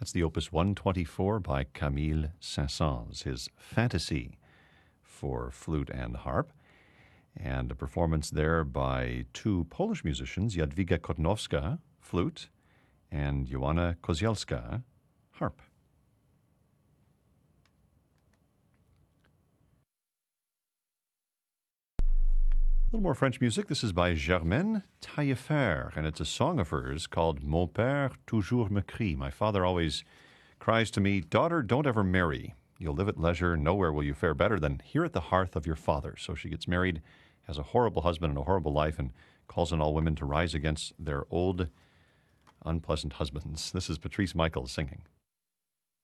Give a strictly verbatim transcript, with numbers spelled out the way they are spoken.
That's the Opus one twenty-four by Camille Saint-Saëns, his Fantasy for flute and harp. And a performance there by two Polish musicians, Jadwiga Kotnowska, flute, and Joanna Kozielska, harp. A little more French music. This is by Germaine Taillefer, and it's a song of hers called Mon père toujours me crie. My father always cries to me, daughter, don't ever marry. You'll live at leisure. Nowhere will you fare better than here at the hearth of your father. So she gets married, has a horrible husband and a horrible life, and calls on all women to rise against their old, unpleasant husbands. This is Patrice Michaels singing.